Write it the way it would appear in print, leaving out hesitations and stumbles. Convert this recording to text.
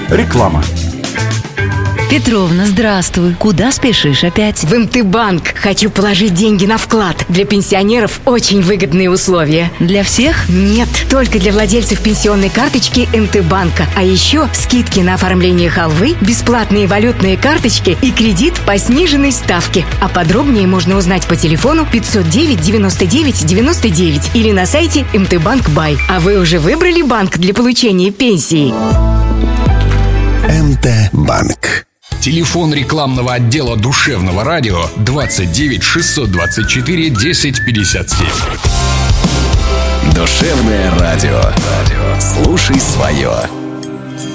Реклама. Петровна, здравствуй. Куда спешишь опять? В МТ-банк. Хочу положить деньги на вклад. Для пенсионеров очень выгодные условия. Для всех? Нет, только для владельцев пенсионной карточки МТ-банка. А еще скидки на оформление халвы, бесплатные валютные карточки и кредит по сниженной ставке. А подробнее можно узнать по телефону 509 99 99 или на сайте МТ-банк Бай. А вы уже выбрали банк для получения пенсии? МТ-банк. Телефон рекламного отдела душевного радио 29 624 1057. Душевное радио. Слушай свое.